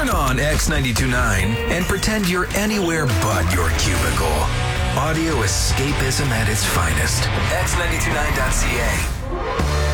Turn on X92.9 and pretend you're anywhere but your cubicle. Audio escapism at its finest. X929.ca.